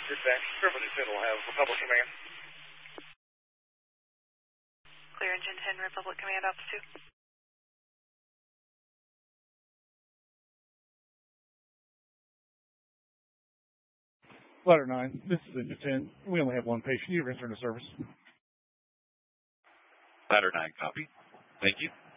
Dispatch, Privilege 10 will have Republic Command. Clear Engine 10, Republic Command, Ops 2. Ladder 9, this is Engine 10. We only have one patient. You return to service. Ladder 9, copy. Thank you.